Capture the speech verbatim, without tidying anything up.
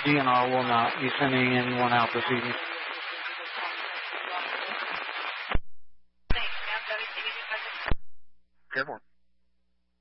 G N R will not be sending anyone out this evening. Careful.